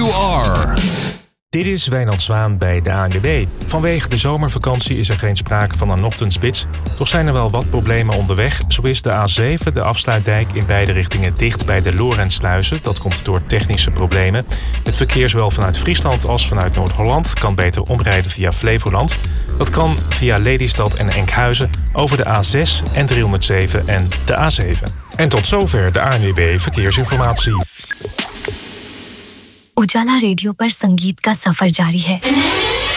you are. Dit is Wijnand Zwaan bij de ANWB. Vanwege de zomervakantie is er geen sprake van een ochtendspits. Toch zijn er wel wat problemen onderweg. Zo is de A7, de afsluitdijk, in beide richtingen dicht bij de Lorentsluizen. Dat komt door technische problemen. Het verkeer zowel vanuit Friesland als vanuit Noord-Holland kan beter omrijden via Flevoland. Dat kan via Lelystad en Enkhuizen over de A6 en 307 en de A7. En tot zover de ANWB Verkeersinformatie. उजाला रेडियो पर संगीत का सफर जारी है।